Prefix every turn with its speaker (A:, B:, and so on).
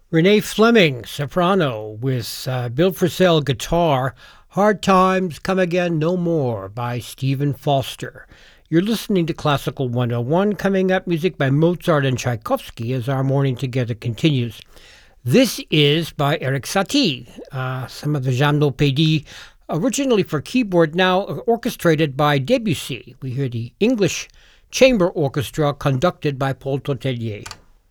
A: Renee Fleming, soprano, with Bill Frisell guitar. Hard Times Come Again No More by Stephen Foster. You're listening to Classical 101. Coming up, music by Mozart and Tchaikovsky as our morning together continues. This is by Erik Satie, some of the Gymnopédie, originally for keyboard, now orchestrated by Debussy. We hear the English Chamber Orchestra conducted by Paul Tortelier.